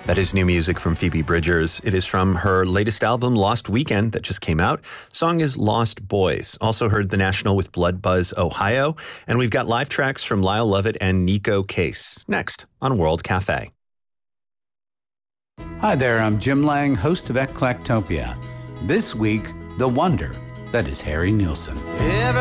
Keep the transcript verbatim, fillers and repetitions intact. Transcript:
That is new music from Phoebe Bridgers. It is from her latest album, Lost Weekend, that just came out. Song is Lost Boys. Also heard The National with Blood Buzz, Ohio. And we've got live tracks from Lyle Lovett and Nico Case. Next on World Cafe. Hi there, I'm Jim Lang, host of Eclectopia. This week, the wonder that is Harry Nilsson.